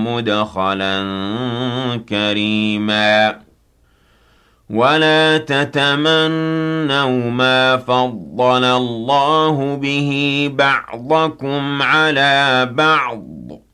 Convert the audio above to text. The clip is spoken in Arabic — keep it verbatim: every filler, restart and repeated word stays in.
مُدْخَلًا كَرِيمًا وَلَا تَتَمَنَّوْا مَا فَضَّلَ اللَّهُ بِهِ بَعْضَكُمْ عَلَىٰ بَعْضٍ